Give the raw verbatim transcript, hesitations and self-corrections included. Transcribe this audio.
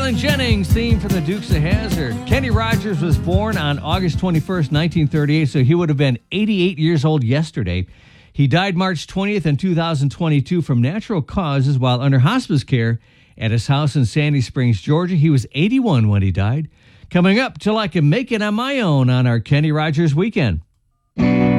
Waylon Jennings theme from the Dukes of Hazzard. Kenny Rogers was born on August twenty-first, nineteen thirty-eight, so he would have been eighty-eight years old yesterday. He died March twentieth in two thousand twenty-two from natural causes while under hospice care at his house in Sandy Springs, Georgia. He was eighty-one when he died. Coming up, Till I Can Make It on My Own on our Kenny Rogers Weekend.